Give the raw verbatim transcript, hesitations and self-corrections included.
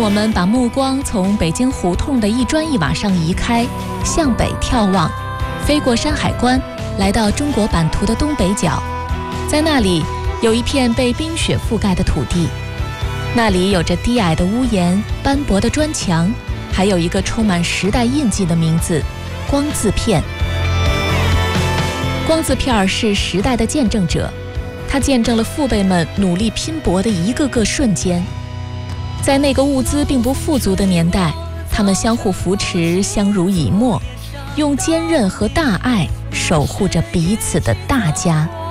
我们把目光从北京胡同的一砖一瓦上移开，向北眺望，飞过山海关，来到中国版图的东北角。在那里有一片被冰雪覆盖的土地，那里有着低矮的屋檐、斑驳的砖墙，还有一个充满时代印记的名字——光字片。光字片是时代的见证者，它见证了父辈们努力拼搏的一个个瞬间。在那个物资并不富足的年代，他们相互扶持，相濡以沫，用坚韧和大爱守护着彼此的大家。